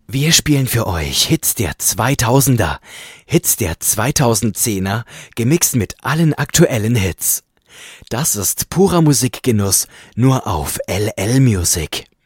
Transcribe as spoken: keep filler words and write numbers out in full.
Wir spielen für euch Hits der zweitausender, Hits der zweitausendzehner, gemixt mit allen aktuellen Hits. Das ist purer Musikgenuss, nur auf L L Music.